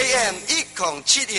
AM 1071。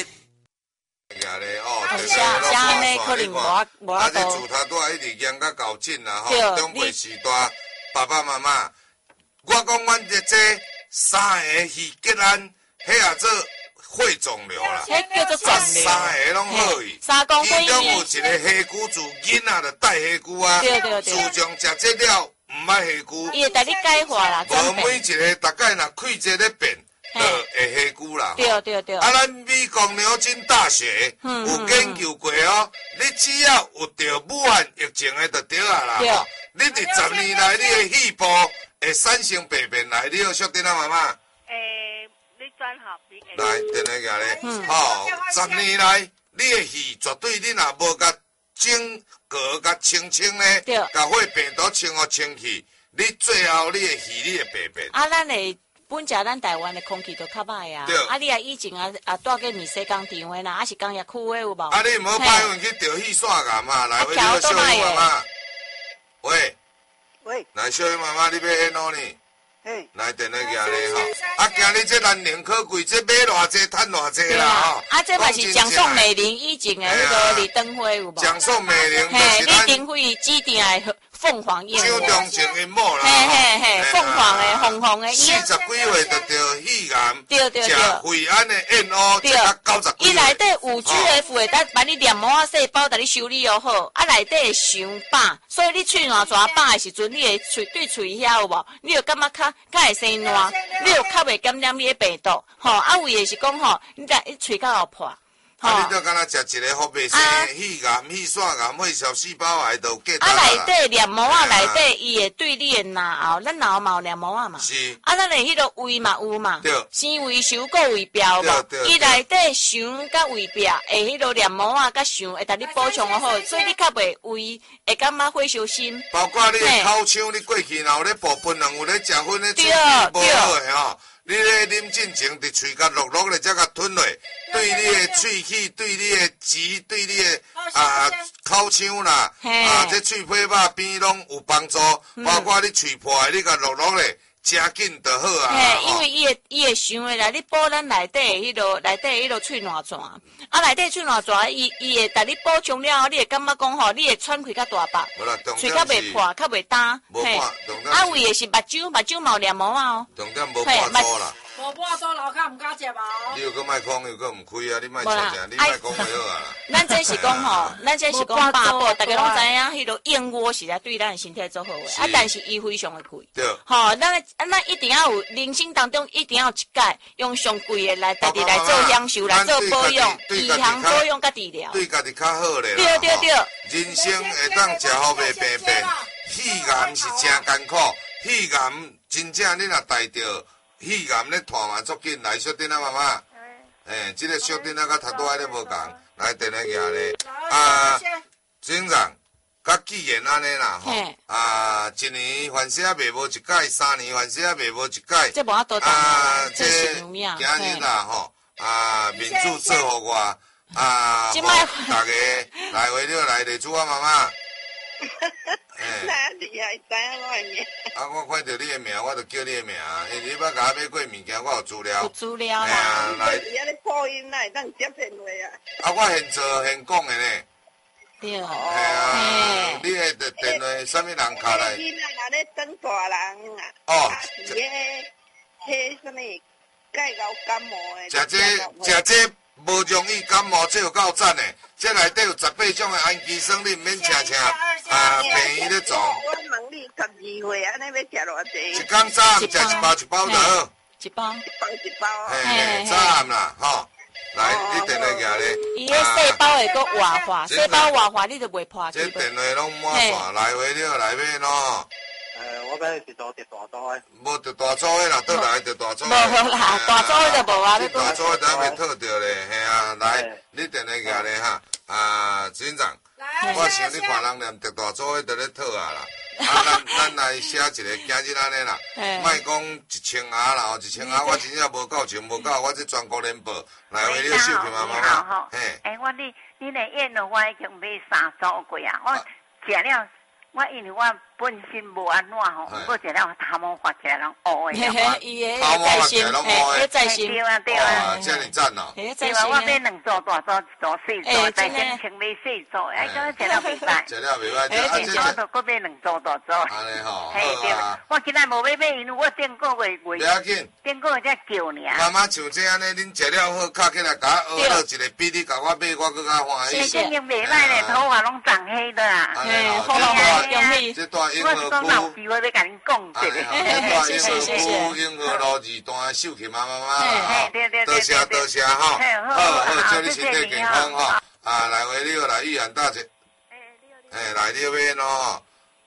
啥呢？可能无这厝头拄啊一直严甲搞紧啦吼，长辈时代爸爸妈妈，我讲阮这三个鱼结案，迄也做血肿瘤啦， 迄叫做肿瘤， 三个拢好去。 3公分其中有一个虾菇煮囡仔就带虾菇啊，自从食这了唔爱虾菇， 伊会带你钙化啦， 无每一个大概若开这咧变。会下久啦， 对。 啊，咱美国牛津大学有研究过哦，你只要有得武汉疫情的就对啊啦。你伫10年来，你的细胞会产生病变来，你有晓得啊，妈妈？ 你转好。 来，电话架咧，吼，10年来，你的肺绝对你若无甲整个甲清咧，甲血病毒清去，你最后你的肺你会病变。 啊，咱的。本食咱台湾的空气都较歹啊，啊你以前住过面西工场的啦，啊是工业区的有无？ 啊你唔好派运去钓戏线癌嘛，来，我叫小英妈妈。喂，来小英妈妈，你要安怎呢？来电话架咧吼，啊今日这咱年可贵，这买偌济赚偌济啦吼。 啊这嘛是蒋宋美龄以前的迄个李登辉有无？ 蒋宋美龄嘿，李登辉指定的凤凰燕窝。 酒中情的某啦。 嘿，凤凰的红红的。40 几岁就得肺癌， 对。 食肺癌的燕窝，这到90几岁。 伊内底有 GF 会当把你黏膜仔细胞，甲你修理又好，啊内底伤饱，所以你喙烂蛇饱的时阵，你的喙对喙遐有无？你就感觉较会生烂，你就较袂感染你的病毒，吼，啊有的是讲吼，你喙较好破。 啊！你都敢若食一个福贝生肺癌、肺腺癌、肺小细胞癌都过啊，内底黏膜仔内底，伊会对你的脑后，咱脑嘛有黏膜仔嘛。 是。 啊，咱的迄个胃嘛有嘛。 对。 纤维收过胃表无？伊内底伤甲胃表，会迄个黏膜仔甲伤会甲你补充好，所以你较袂胃会感觉火烧心。 包括你的口腔，你过去若有咧补槟榔，有咧食薰咧，喙齿无好诶吼。你咧啉进前，伫喙甲落落咧，才甲吞落，对你的喙齿、对你的舌、对你的口腔啦，这喙皮肉边拢有帮助。包括你喙破的，你甲落落咧，真紧就好啊。 嘿，因为伊会想诶啦，你补咱内底迄个喙烂泉，啊内底喙烂泉，伊会甲你补充了后，你会感觉讲吼，你会喘气较大白，喙较袂破，较袂干。嘿，啊胃的是目睭嘛有黏膜哦。 重点无半粗啦。 无半粗老卡唔敢食嘛。 你又搁卖空，又搁唔开啊！你卖食食，你卖讲话好啊。 咱这是讲吼，咱这是讲饱补，大家拢知影，迄个燕窝实在对咱的身体做好诶。啊，但是伊非常的贵。 对。 吼，咱一定要有人生当中一定要一届用上贵的来家己来做享受，来做保养，预防保养甲治疗。 对家己较好咧。 对。 人生会当食好袂病病，肺癌是真艰苦，肺癌真正你若带着。肺癌咧拖嘛足紧，来小丁啊妈妈，这个小丁啊甲头拄仔咧无共，来电话架咧，警长，甲既然安尼啦吼，1年凡事袂无一届，3年凡事袂无一届， 这无法度这今日啦吼，民主做互我，大家来回了来地主啊妈妈。 哪里还知影我的名？ 我看到你的名，我就叫你的名。你捌甲我买过物件，我有资料。 有资料啦。 来。 而家咧播音啦，会当接电话啊。 我现做现讲的呢。 对。 你的电话什么人敲来？ 囡仔若咧等大人啊。 哦。 是迄什么介高感冒的。 食这无容易感冒，这有够赞的。这内底有18种的氨基酸，你唔免病医咧做。 我问你12岁安尼要食偌济？ 一天早暗食一包就好。 一包。 早暗啦，吼。来，你电话架咧。 伊迄细胞会搁活化，细胞活化你就袂破去。 这电话拢满线，来回了来买咯。 我买是做大组的。 无着大组的啦，倒来着大组。 无啦，大组的就无啊。 你大组的等下袂套着咧，嘿啊，来，你电话架咧哈，警长，我想你看人念着大组的，就咧套啊啦。咱来写一个，今日安尼啦，莫讲1000下啦，1000下我真正无够钱，无够，我这全国联播来回了收片妈妈。 嘿。我你的燕窝我已经买3组过啊，我食了，我因为我本身无安怎吼，我一了头毛发起来拢乌的。 嘿嘿，伊个在心，嘿，在心。 对啊对啊。 哇，这么赞哦！ 嘿，在对啊， 心。 我买2组大组，1组细组，再先清买细组，哎，咁食了袂歹。 食了袂歹， 哎，我就搁买2组大组。 安尼吼， 嘿对，我今仔无买，因为我顶个月不要紧， 顶个月才叫尔。 妈妈像这安尼，恁食了好，卡起来甲我学了一个，比你甲我买，我更加欢喜。 现在袂歹咧，头发拢长黑的啊。 嘿，好啦，容易。 这段婴我儿讲老机会要甲恁讲一个， 谢谢。 婴儿路二段秀琴妈妈， 对， 多谢哈，好，祝你身体健康哈。啊，来回你来玉兰大姐，来你要喏。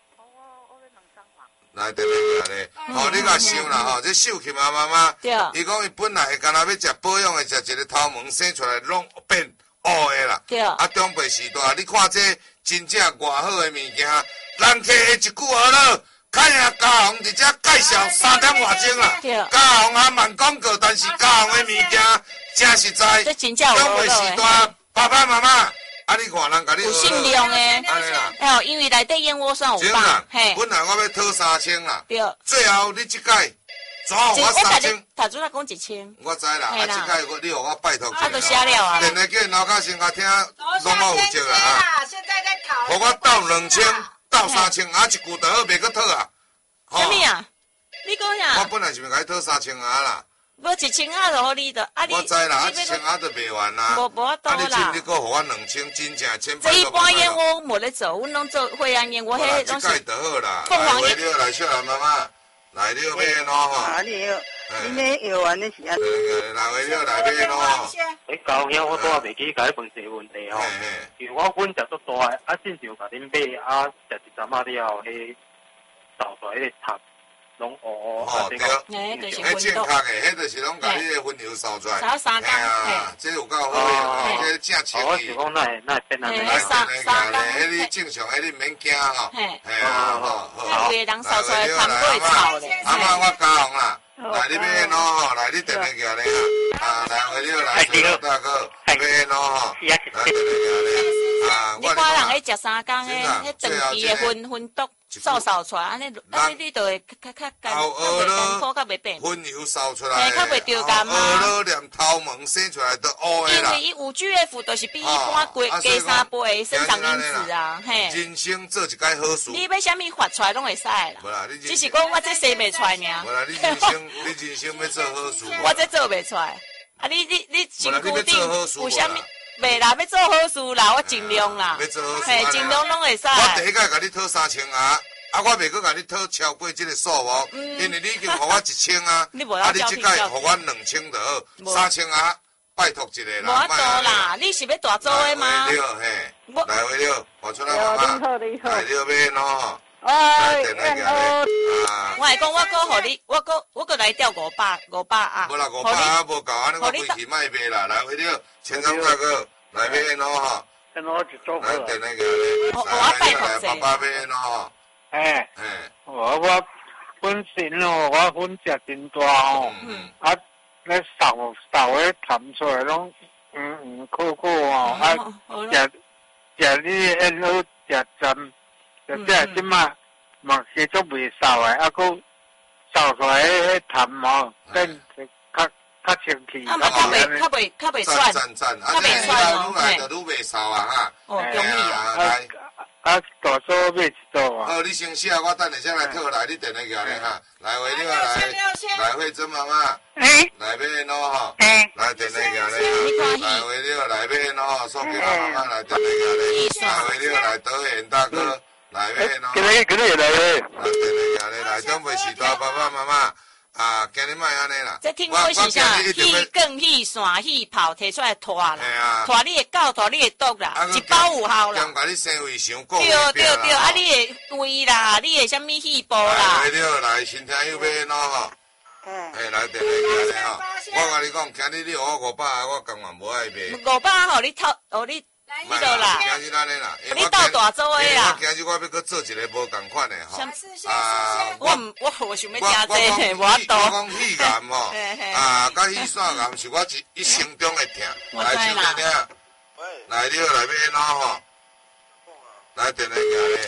来，等下咧，你甲想啦吼，这秀琴妈妈，伊讲伊本来干那要食保养的，食一个头毛生出来拢变乌的啦。中辈时代，你看这真正偌好的物件，人客下一句话了，看下嘉宏伫遮介绍3点外钟啦。嘉宏也慢广告，但是嘉宏的物件真实在。中辈时代，爸爸妈妈。你看人甲你有信量诶， 安尼啦， 哦，因为内底燕窝算有吧， 嘿，本来我要讨3000啦， 对， 最后你即届怎我3000？ 头拄仔讲1000， 我知啦，即届你互我拜托一下， 都写了啊， 电话叫老百姓甲听，拢我负责啊， 现在在讨， 互我斗2000，斗3000，一句就好，袂搁讨啊。 什么啊？你讲啥？ 我本来是要甲你讨3000啦。 无1000啊，就互你的， 我知啦，1000啊就卖完啦。 无法度啦。 你搁互我2000，真正千这一般燕窝无咧做，阮拢做惠安燕窝，迄拢是。 这就好啦。 凤凰燕。 来小兰妈妈，来了买喏吼。 你好，你那药丸的是安？ 来回了来买喏。 高兄，我拄也袂记甲你问一个问题吼。因为我阮食足大个，正常甲恁买食一阵了后，迄倒出来迄个汤。拢对，迄正确诶，迄就是拢甲你诶分油扫出来。 3工， 这有够好诶，这正清气。 我是讲那变安尼。 3工， 迄你正常，迄你免惊吼。 好。有个人扫出来汤过臭咧。 阿妈，我嘉宏啦，来你买喏吼，来你电话过来啊，来回了来，大哥，买喏吼，来电话过来。 你看人迄食3工诶，迄长期诶分毒。扫出来，安尼你就会较干，苦较袂变。 分油扫出来， 较袂着干嘛。 学连头毛生出来都乌的啦。 因为伊有 GF，就是比一般加3倍生长因子啊，嘿。 人生做一届好事。 你要啥物发出来拢会使啦。 无啦， 只是讲我这生袂出来尔。 无啦，你人生要做好事。 我这做袂出来。啊，你身躯顶有啥物？袂啦，要做好事啦，我尽量啦。 要做好事。 嘿，尽量拢会使。 我第一届甲你讨3000啊，我袂搁甲你讨超过这个数无，因为你已经互我1000啊，你这届互我2000就好，3000啊，拜托一个啦。 无多啦，你是要大做的吗？ 来回嘿，来回了，我出来妈妈，来了买喏。 我系讲，我搁互你，我搁来调500啊。 无啦，500啊，无够，安尼我回去卖卖啦。来回了，千张大哥，来买喏吼。 跟我一组来电那个咧，来爸爸买喏。 我本身哦，我分食真大吼，咧扫咧弹出来拢苦哦，食你烟好食针。即即嘛，嘛继续袂扫诶，佫扫出来迄痰毛变较清气。 较袂酸， 较袂酸，愈来就愈袂扫啊哈。 哦，容易啊。 大组买一组啊。 好，你先写，我等下先来讨来，你电话过来哈。来回你来惠珍妈妈，来买喏吼，来电话过来，来回你来买喏吼，送给妈妈来电话过来，来回你来导演大哥。来买喏， 今日来咧， 来准备时代爸爸妈妈啊，今日卖安尼啦。 这听说是啥？气更气散气泡摕出来拖啦，拖你的狗，拖你的毒啦，一包有效啦。 兼甲你生胃伤过。 对，啊，你的胃啦，你的什么气泡啦。 来，先听有买喏吼。来电话过来吼，我甲你讲，今日你互我500，我根本无爱买。 500互你偷，你倒啦，你倒大做的啦。 今日我要搁做一个无共款的吼。 我想要听这个，我讲肺癌吼，甲肺腺癌是我一生中的痛。来，手听听。来了，来买喏吼。来电话过来。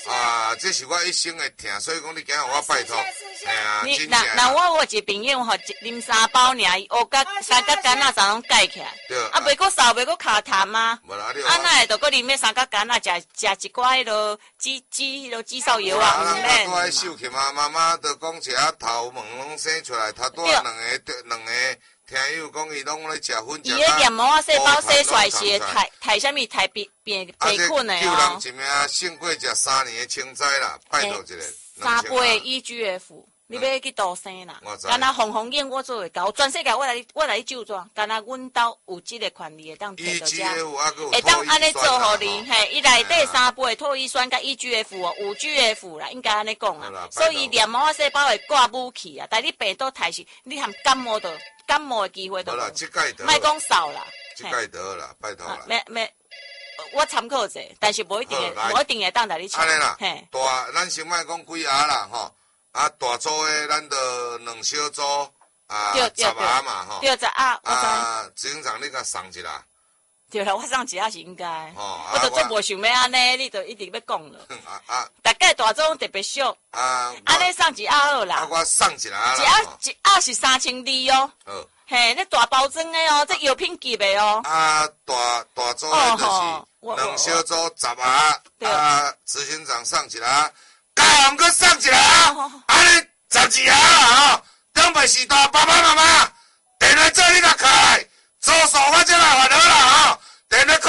这是我一生的疼，所以讲你今日我拜托，哎呀，真正。 我有一个朋友吼，啉3包尔，伊乌甲三角干仔早拢盖起来，啊，袂阁扫，袂阁卡痰啊，啊，那会着阁啉迄三角干仔，食一寡迄落肌少油啊， 唔免。我秀琴啊，妈妈都讲一下头毛拢生出来，头拄两个。听友讲，伊拢咧食粉食。伊个黏膜细胞生出来是太啥物太变困的哦。 救人一命胜过食3年的青菜啦，拜托一个。 3倍 EGF， 你要去多生啦。干那红艳我做会到，全世界我来救助，干那阮兜有即个权利会当摕到遮，会当安尼做互你，嘿，伊内底3倍唾液酸甲 EGF 哦，5GF 啦，应该安尼讲啦。所以黏膜细胞会挂武器啊，但你病倒太是，你含感冒的机会都无。莫讲少啦， 即届得啦，拜托啦。 我参考者，但是无一定会当来你请。 安尼啦，大咱先莫讲几下啦吼，啊大组的咱就2小组啊10下嘛吼。 对10下， 啊，执行长你甲送一啦。 对啦，我送1下是应该。我都真无想要安尼，你就一定要讲了。大概大组特别俗。安尼送1下好啦。 我送1下啦。 1下是3200哦。嘿，那大包装的哦，这药品级的哦。 大组的就是2小组10下，执行长送1下，加红阁送1下，安尼12下啦吼。长辈时代爸爸妈妈，电话做你甲开，做数我才来烦恼啦吼。电话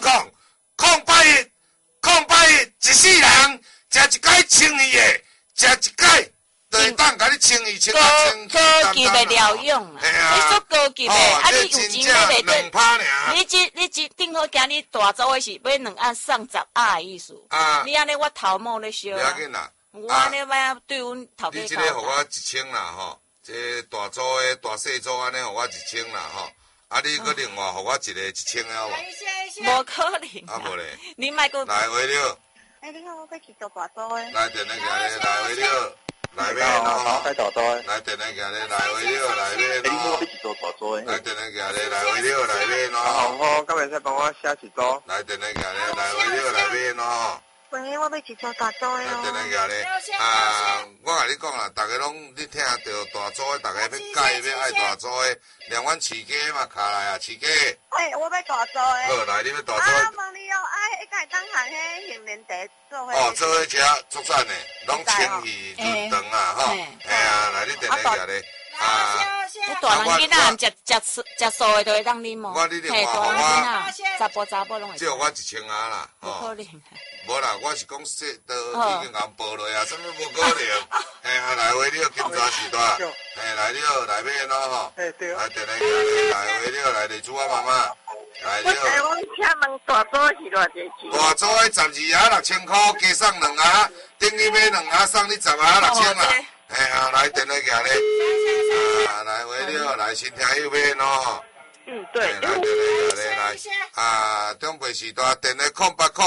081一世人，食一摆清气的，食一摆。对，当甲你清一清啊， 高级的疗用啊，你说高级的，啊，你有钱买袂对？你顶好今日大组的是买2下送10下的意思。你安尼我头毛咧烧。 不要紧啦， 我安尼要对阮头家。 你这个互我1000啦吼，这大组的大细组安尼互我1000啦吼，啊，你搁另外互我一个1000好无？无可能。 啊，无咧。 你莫搁。 来回了。 你看我要去做大组的。 来电来行咧，来回了。来买咯，来电来行咧，来回了，来买咯。来电来行咧，来回了，来买咯。 好，今日再帮我写一组。 来电来行咧，来回了，来买咯。 喂，我要去做大组的哦。 来电来行咧，我甲你讲啦，大家拢你听到大组的，大家要改要爱大组的，连阮饲鸡嘛卡来啊，饲鸡。 喂，我要大组的。 好，来你要大组的。 啊，问你哦，一个当行迄杏仁茶做伙。 哦，做伙食足赞的，拢清气润肠啊，吼。哎呀，来你电来行咧。 你大人囡仔食素的都会当啉哦。嘿，大人囡仔查甫拢会。 只有我1000下啦， 无可能。 无啦，我是讲说都已经甲报落啊，什么无可能？哎呀，来回了，今早时代，哎来了，来买咯吼，来电来行咧，来回了，来地主啊妈妈，来了。 我请问大组是偌济钱？ 大组的12下6000块，加送2下，等于买2下送你10下6000啦。哎呀，来电来行咧，来回了，来新听友买咯。 对。 来电来行咧，来中辈时代电咧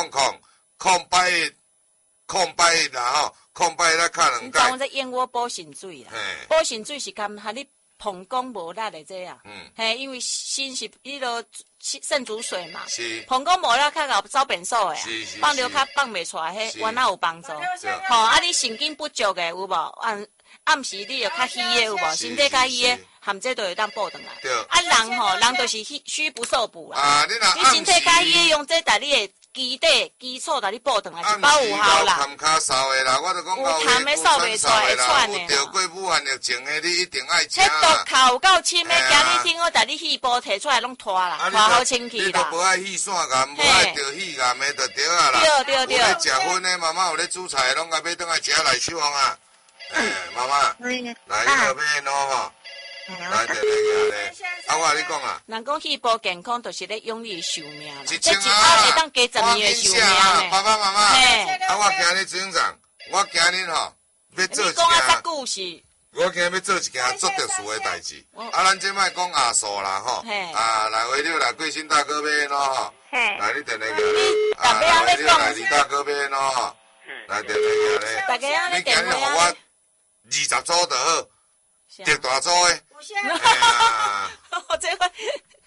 0800啦吼，08来敲2 你知阮在燕窝保肾水啦，保肾水是甘哈你膀胱无力的这样，嘿，因为心是迄落肾主水嘛，膀胱无力较搞走便所的，放尿较放袂出来，迄原来有帮助。吼，啊，你神经不足的有无？暗时你就较虚的有无？身体较虚的，含这都会当补转来。啊，人就是虚不受补啦。你身体较虚的用这带你的。基础，但你补转来是包有效啦。 有痰嗽的啦，我就讲有痰的扫袂出来，会喘的。 有得过武汉疫情的，你一定爱吃。 迄毒口有够深的，今日听我带你细胞摕出来拢拖啦，拖好清气啦。 你都无爱气腺癌，无爱得肺癌的就对啊啦。 对。有咧食薰的，妈妈有咧煮菜，拢爱买倒来食来手啊。妈妈，来你买喏吼。来电来行咧，我甲你讲啊， 人讲细胞健康，就是咧用你的寿命啦。 1000 下会当加10年的寿命呢。 爸爸妈妈，我今日执行长，我今日吼要做一件。你讲啊，遮久是？ 我今日要做一件做特殊的代志。咱即摆讲阿素啦吼，来回了来贵新大哥买咯吼，来你电来行咧，来回了来李大哥买咯吼，来电来行咧。 大家你今日互我20组就好。得大组诶， 这个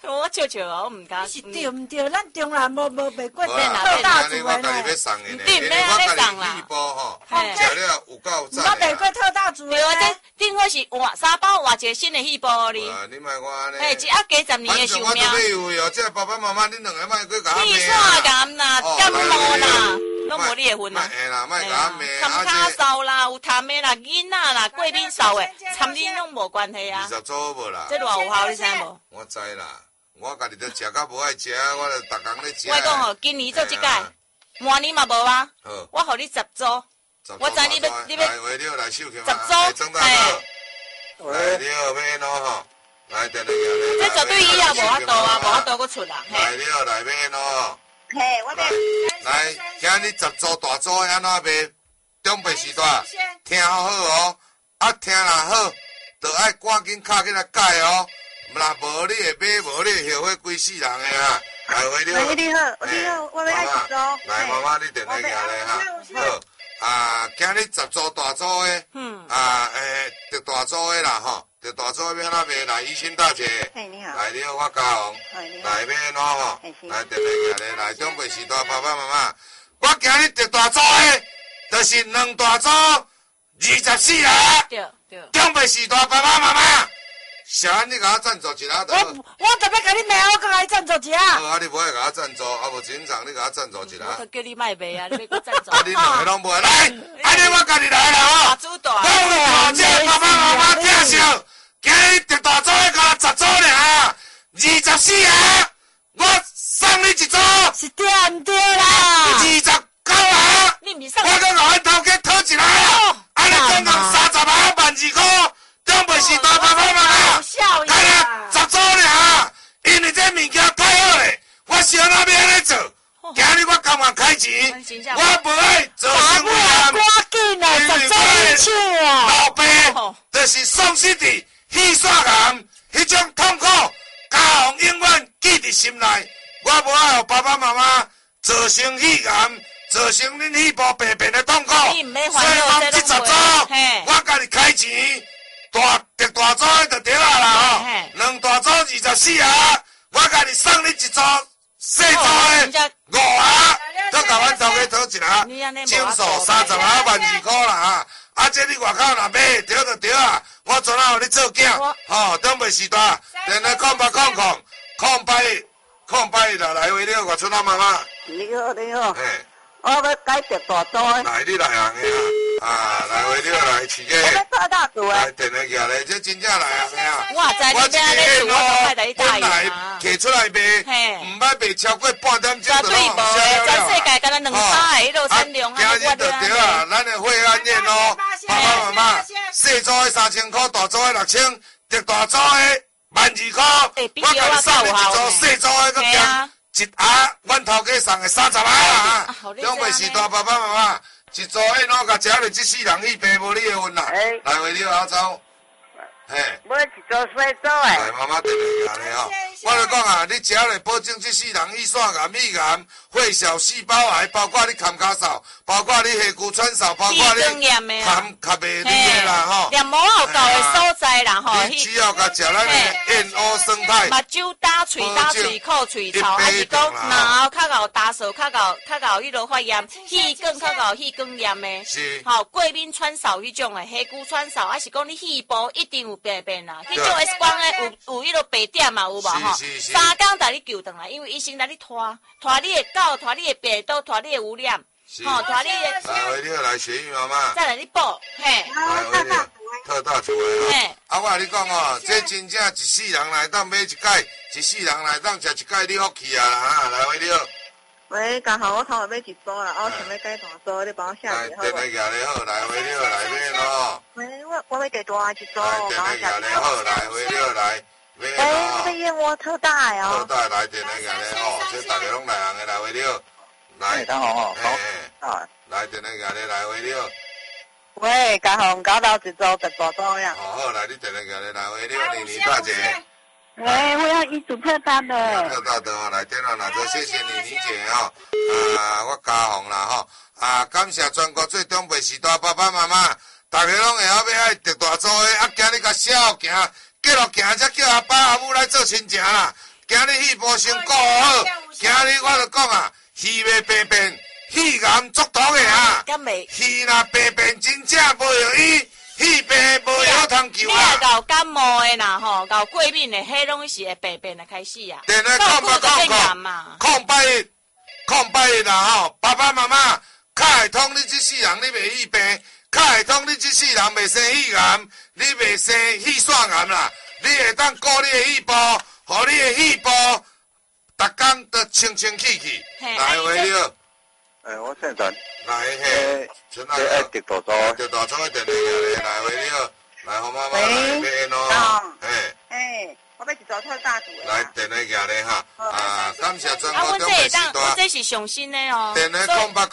我笑笑啊，我唔敢。 是对唔对？咱中南无袂过变啦特大我族的呢。 要送的呢， 对，没安尼送啦。 一包吼， 嘿食了有够赞我袂过特大族的对啊， 呢。 这顶好是换3包换一个新的戏包哩。 你莫我安尼。 嘿，一加10年的寿命。 我都要有哦，这爸爸妈妈，你两个莫去甲我你骂煞甘啦，感冒啦，拢无你的份啦。 哎啦，莫甲我骂。 坎卡扫啦，有痰的啦，囡仔啦，贵宾扫的，参你拢无关系啊。 20组无啦。 这偌有效，你知无？ 我知啦，我家己都食到无爱食，我就逐工咧食。 我讲吼，今年做一届，明年嘛无啊。我互你10组。我知你要来回了来手去嘛。 10组，嘿。 来了买喏吼，来电来行这绝对以后无法度啊，无法度搁出啦。 来了来买喏。 嘿，我买。 来，今日10组大组安怎卖？中北时代听好哦，啊听若好，就爱赶紧敲起来改哦。若无你会买，无你会后悔规世人的啊！来回了。 你好，我要爱10组。 来，妈妈你电来行咧哈。好。今日10组大组的，特大组的啦吼，特大组要哪卖？来，医生大姐， 嘿，你好， 来了，我嘉宏，来买喏吼，来电来行咧，来中北时代爸爸妈妈，我今日特大组的，就是2大组24个， 对对， 中北时代爸爸妈妈，小安你甲我赞助一下得。 我特别甲你骂，我甲你赞助一下。 好啊，你无爱甲我赞助，啊无正常，你甲我赞助一下。 我叫你卖卖啊，你要搁赞助。 啊，你两个拢无来，安尼我家己来啦吼。 大主大。 我有这爸爸妈妈介绍，今日特大组的甲10组尔，24个，我送你1组。 是对唔对啦 ？29个， 你唔是送。 我跟老头家讨一来，安尼总共30万12块，中北时代爸爸妈妈，干了10组尔，因为这物件太好嘞，我想那要安尼做。今日我甘愿开钱，我无爱做生意啊！ 赶紧的，10组一手啊！ 老爸就是丧失伫戏煞人迄种痛苦，家宏永远记伫心内。我无爱互爸爸妈妈造成戏癌，造成恁戏部病变的痛苦。所以讲这10组，我家己开钱，特大组的就对啊啦吼，2大组24啊，我家己送你1组。细组的5啊，再甲阮头家讨一下，整数30万12块啦哈。啊，这你外口若买对就对啊，我专门互你做囝，吼，中北时代，电来0800来回了，我出阿妈妈。 你好，你好。 嘿。 我要改特大组的。 来，你来行的啊，来回了来饲个。 我要特大组的。 来，电来行咧，这真正来行的。 我知你要安尼做，我快来答应啊。摕出来卖，唔捌卖超过半点钟就拢无的，全世界敢若200个迄落产量啊！ 今日就对啊，咱的惠安宴哦，爸爸妈妈，细组的3000块，大组的6000，特大组的12块，我甲你送你1组细组的，佮加1盒，阮头家送的30万啊！中北时代爸爸妈妈，1组的喏，甲食落这世人去病无你的份啦，来回了阿走。嘿， 买1组细组诶。 来，妈妈电来行咧吼，我就讲啊，你食咧保证这世人易煞癌、肺癌、血小细胞癌，包括你坎卡扫，包括你下骨穿扫，包括你坎卡袂离的啦吼。 连毛有够的所在啦吼。 你只要甲食咱的燕鸥生态。 目睭打喙口喙臭，还是讲脑后较够打扫，较够迄落发炎，气管较够气管炎的。 是。 吼，过敏穿扫迄种的，下骨穿扫，还是讲你肺部一定有病变啦。迄种 X 光的有迄落白点嘛有无吼？3工带你救回来，因为医生来你拖你的狗，拖你的病倒，拖你的污染，吼，拖你的。 来回了来学玉妈妈。 再来你补，嘿。 来回了。特大厝的吼，啊，我甲你讲哦，这真正一世人来当买一届，一世人来当食一届，你福气啊啦哈！来回了。 喂，刚好我头要买1组啦，我想要改大组，你帮我下来，电来行咧好，来回了来买咯。 喂，我要大1组， 电来行咧好，来回了来买咯。 哎，这燕窝特大的哦。 特大来电来行咧吼，这大家拢来行的来回了。来， 刚好哦， 好。来电来行咧来回了。 喂，嘉宏搞到1组特大组呀。 好，来你电来行咧来回了，妮大姐。 喂，我要1组特大的。 特大的哦，来电话拿着，谢谢你，妮姐哦。我嘉宏啦吼，感谢全国最中北时代爸爸妈妈，大家拢会晓要爱特大组的，今日甲小行，继续行才叫阿爸阿母来做亲情啦。 今日戏部先顾好，今日我就讲啊，戏袂白变，戏癌足毒的啊！戏若白变，真正无用伊。戏病无药通救啊！ 你若搞感冒的啦吼，搞过敏的，迄拢是会白变的开始啊。 电话空白啦吼，爸爸妈妈，较会通你这世人你袂戏病，较会通你这世人袂生戏癌，你袂生戏腺癌啦。你会当顾你的戏部，互你的戏部，逐工都清清气气。来话了。 我现在来嘿，真爱直大组的电话来话了，来好妈妈来买喏， 我要一组特大组的。 来电话拿来哈，感谢全国中北时代。 我这是上新的哦。 电话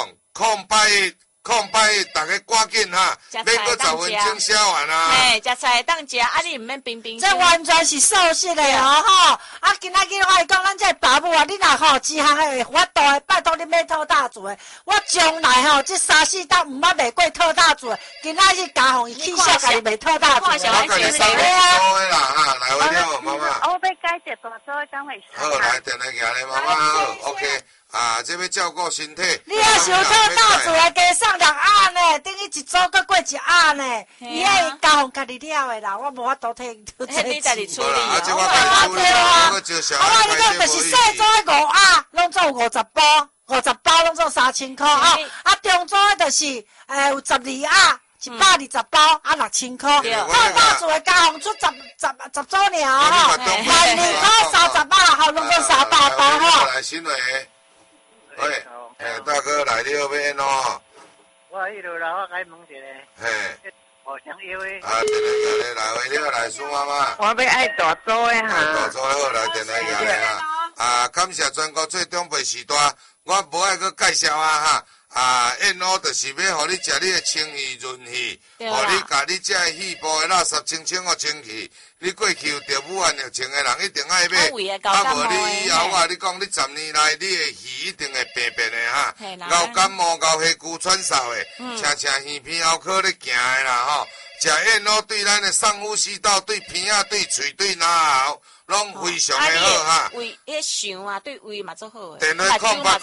空白，大家赶紧哈，免搁10分钟写完啊。 食菜当食，你唔免冰。 这完全是素食的哦吼！今仔日我讲，咱这爸母啊，你若吼一项的法度的，拜托你买套大做的。我将来吼，这3-4档唔捌卖过套大做的，今仔日家互伊起笑，家己卖套大做的。 我甲你送你做的啦哈，来我了妈妈。 我要改一大组的，刚会好，来电话拿来妈妈好 ，OK。这要照顾身体。 你要想套大做的，加送2盒呢，等于一组搁过1盒呢。伊迄家互家己了的啦，我无法度替你家己处理啊。这我家己处理啊。我你讲就是细组的5盒，拢做50包，50包拢做3000块哦。中组的就是有12盒。120包6000块，套大做的家互出10组尔吼，12块30包，好拢做300包吼。 来新的，喂，大哥来了要喏。 我迄落啦，我该问一下。我想要的。 电话来了，来苏妈妈。 我要爱大组的哈。 大组的好，来电话来哈。感谢全国最中北时代，我无爱去介绍啊哈。燕窝就是要互你食你的清气润气，互你甲你这戏部的垃圾清互清气。你过去有得武汉疫情的人一定爱买，无你以后我你讲你10年来你的戏一定会白变的哈。搞感冒、搞气骨喘嗽的，车耳鼻喉科咧行的啦吼。食燕窝对咱的上呼吸道、对鼻啊、对嘴、对咽喉，拢非常的好哈。 胃迄肠啊，对胃嘛最好的。电话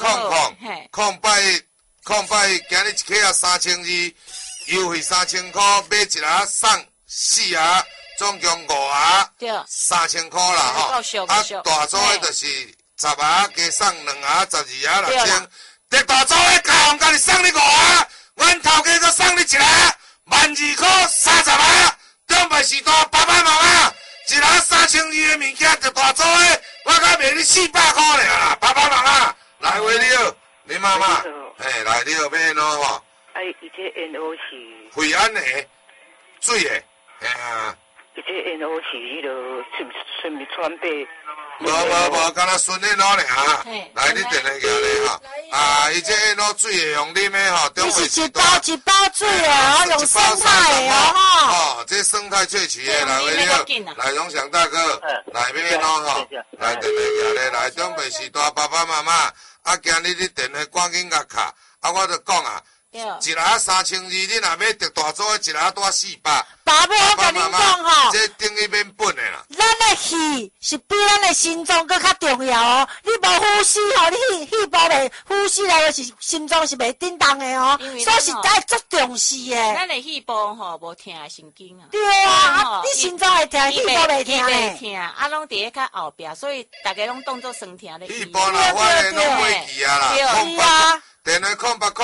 空白，今日一克啊3200，优惠3000块，买一盒送4盒，总共5盒，3000块啦吼。大组的就是10盒加送2盒，12盒6000。第大组的家行甲你送你5盒，阮头家阁送你1盒，12块30盒。中北时代爸爸妈妈，一盒3200的物件，第大组的我甲卖你400块尔啦，爸爸妈妈来话了，你妈妈。来你后边喏吼。 伊这烟雾是。 惠安的，水的， 伊这烟雾是迄落什么川贝？ 无，敢若顺的喏尔。来你电话拿来吼。伊这烟雾水的用啉的吼，中北时代。 一包水的，用生态的吼。 这生态萃取的，来话了。来荣祥大哥，来边喏吼。来电话拿来，中北时代爸爸妈妈。今日你电话赶紧甲卡，我就讲一盒3200，你若要特大组的一盒多400。 爸母，我甲恁讲吼， 这等于免本的啦。 咱的气是比咱的心脏搁较重要哦。你无呼吸吼，你气部袂呼吸来就是心脏是袂振动的哦，所以是爱足重视的。 咱的气部吼无疼的神经啊。 对啊，你心脏会疼，气部袂疼袂疼，拢伫咧较后壁，所以大家拢当作酸疼咧。 气部若坏的拢袂记啊啦。电话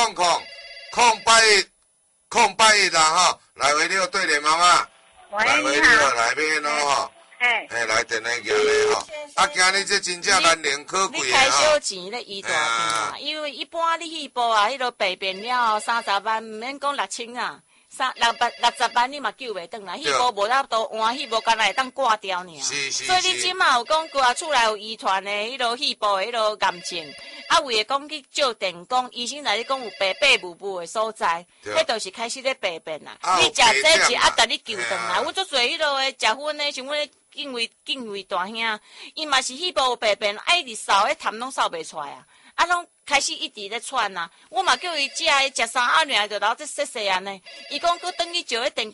空白啦吼，来话了对咧妈妈，来话了来边喏吼，来电话拿来吼。今日这真正难能可贵啊！你开小钱咧医大病啊，因为一般你气部啊，迄落白变了30万，唔免讲6000啊，60万你嘛救袂转来，气部无那多换，气部干来会当挂掉尔。所以你即马有讲挂厝内有遗传的迄落气部的迄落癌症。为了讲去照电工，医生来你讲有白母的所在，迄就是开始咧白变啦。你食这一甲你救转来，我做做迄落的食薰的，像阮敬畏大兄，伊嘛是气部有白变，一直扫，迄痰拢扫袂出来啊，拢开始一直咧喘啊。我嘛叫伊食3盒尔，就老这细细安尼。伊讲佮等去照迄电工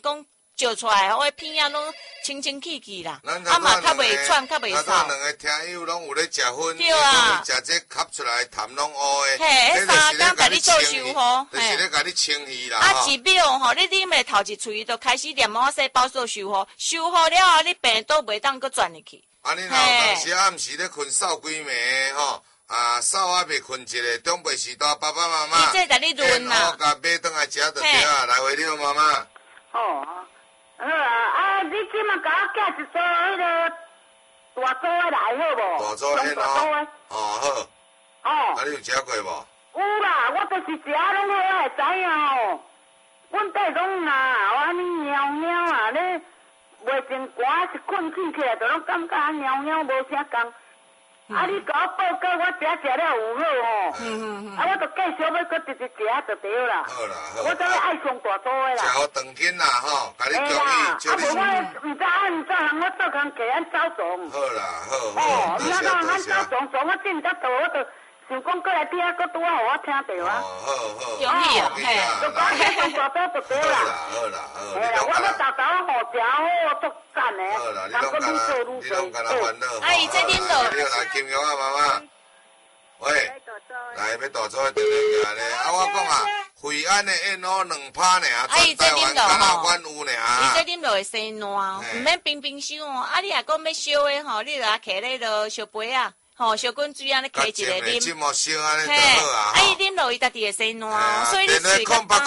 照出来，我片仔拢清清气气啦，啊嘛较袂串，较袂臭。 两个听友拢有咧食薰， 对啊， 食这吸出来痰拢乌的。 嘿，迄3工甲你做修好， 就是咧甲你清气啦。 啊，一秒吼，你啉的头一喙就开始黏膜细胞做修好，修好了后，你病都袂当搁转入去。 啊，你若有当时暗时咧困扫几暝吼。啊，扫啊未困一个，中辈时代爸爸妈妈， 伊这甲你润啦， 甲买倒来食就对啊，来回你好妈妈。 哦，好啊，你即马甲我寄一组迄个大组的来好无？ 大组的哦，好。 哦。 啊，你有食过无？ 有啦，我都是食拢好啊，会知影哦。阮弟拢啦，我安尼喵喵啊，咧袂成寒一困起起来，就拢感觉喵喵无啥共。啊！你甲我报告，我食了有好吼。啊，我著继续要搁直直食就对啦。 好啦，好。 我才要爱上大组的啦。 食好长筋啦吼，甲你建议，叫你。 啊，无我毋知按怎行，我做工给咱走总。 好啦，好。 哦，你按咱走总，我进得到，我著想讲过来听，搁拄好，我听到啊。 好。 容易啊，嘿。 就讲上大组就对啦。 好啦。 嘿啦，我要豆豆好食好足赞的。 好啦，你拢干那烦恼。 阿姨在恁度。 你来金玉啊，妈妈。喂。来要大组的电话咧，啊我讲啊，惠安的燕窝2趴呢，全台湾敢若阮有呢。 伊这啉落会生烂，毋免冰箱哦。啊，你若讲要烧的吼，你就啊摕咧落烧杯啊。吼，小滚水安尼摕一个啉， 即么烧安尼就好啊。 啊，伊啉落伊家己会生烂，所以你水空8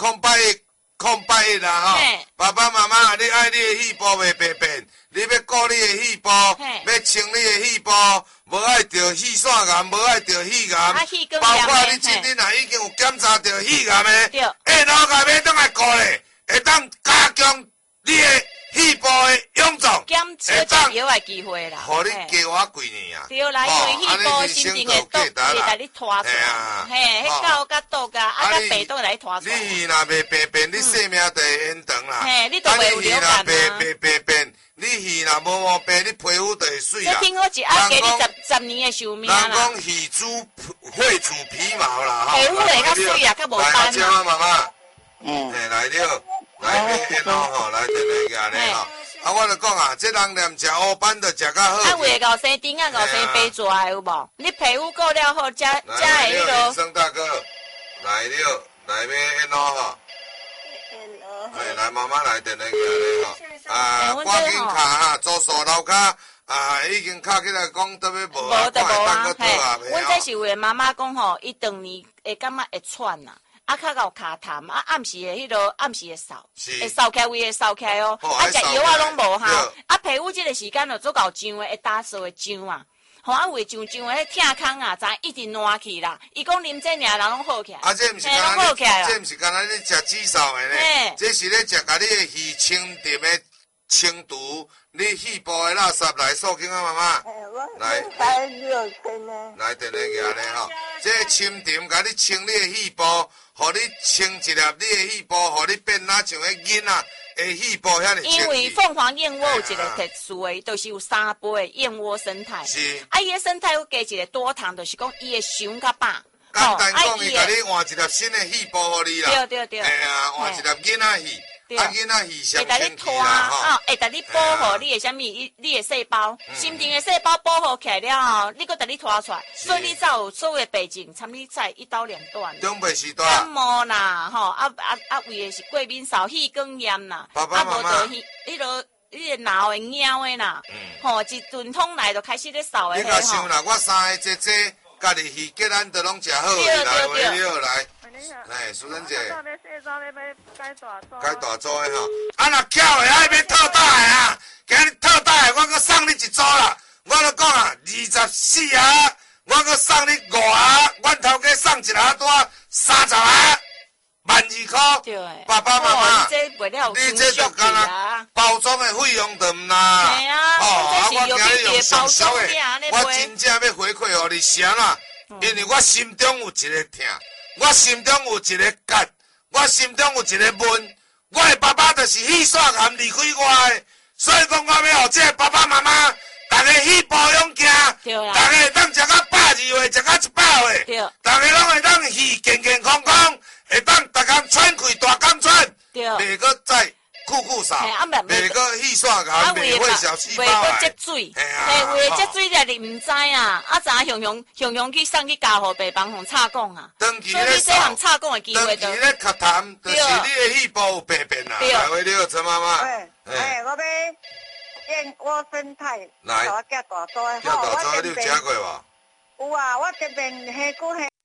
啦吼。爸爸妈妈，你爱你的细胞袂白变，你要顾你的细胞，要清你的细胞，无爱着细线癌，无爱着细癌，包括你今日若已经有检查着细癌的，脑甲要当来顾咧，会当加强你的细胞的臃肿， 会当有个机会啦， 互你加我几年啊？ 对啦，因为细胞心情会动，会甲你拖出来，嘿，迄狗甲倒甲，啊，甲白倒来拖出来。 你若袂白变，你性命就会延长啦。 嘿，你都袂有流感啊。 白变，你鱼若无毛病，你皮肤就会水啦。 这听好一啊，给你10年的寿命啦。 人讲鱼珠会出皮毛啦， 皮肤会较水啊，较无斑啦。来，妈妈，来了，来变吼，来电来个吼。啊，我就讲啊，这人连食乌斑都食较好。 啊，为搞生丁啊，搞生白蛇有无？你皮肤顾了好，加会迄落。 医生大哥，来了，来变吼。来，妈妈来电来个吼。啊，赶紧卡哈，做数楼骹啊，已经卡起来讲特别无啊， 就无啊， 嘿。 阮这是为妈妈讲吼，伊当年会感觉会喘呐。啊，较有卡痰，啊，暗时的迄落暗时会扫，会扫起来胃会扫起来哦。啊，食药啊拢无效，啊，皮肤这个时间就足够痒的，会打扫的痒啊。吼，啊，胃痒的，迄疼空啊，知一直烂去啦。伊讲啉这尔人拢好起来， 啊，这毋是干那，这毋是干那你食紫扫的呢，这是咧食甲你的鱼清甜的清除你细胞的垃圾来扫紧啊，妈妈。来，来，电来个呢吼，这清甜甲你清你的细胞。互你清一粒你的细胞，互你变哪像迄囡仔的细胞遐尼清。 因为凤凰燕窝有一个特殊的，就是有3倍的燕窝生态。 是。 啊，伊的生态有加一个多糖，就是讲伊的熊较饱。 简单讲，伊甲你换一粒新的细胞互你啦。 对。 哎呀，换一粒囡仔戏。啊，囡仔戏上清气啦吼。会甲你保护你的啥物？你的细胞，心情的细胞保护起来了后，你搁甲你拖出来，所以你才有所有的病症，参你在1刀2断。 中辈时代。 感冒啦，吼，为的是过敏扫、气管炎啦， 爸爸妈妈， 迄个脑会痒的啦，吼，一顿通来就开始咧扫的。 你甲想啦，我3个姐姐，家己鱼结咱都拢食好，来。哎，苏珍姐，改大组的吼，啊若巧的爱要套大的啊，今日套大的我搁送你1组啦，我都讲啊，24啊，我搁送你5啊，阮头家送一下多30啊，12块，爸爸妈妈，你这就干啦，包装的费用就唔啦，哦，我今日用上小的，我真正要回馈互你啥啦，因为我心中有一个痛。我心中有一个结，我心中有一个闷。我的爸爸就是气煞癌离开我的，所以讲我要互这个爸爸妈妈，大家去保养行，大家会当食到120岁，食到100岁，大家拢会当去健健康康，会当逐工喘气大工喘，袂搁再久吐扫，袂个洗刷牙，袂会小气泡袂个积水，为积水了你毋知啊，昨雄去送去家互病房互插讲啊，所以你这项插讲的机会就， 长期咧咳痰，就是你的肺部有病变啦，来回了，陈妈妈。 我要验我身体， 来， 我叫大仔， 叫大仔，你有食过无？ 有啊，我这边下骨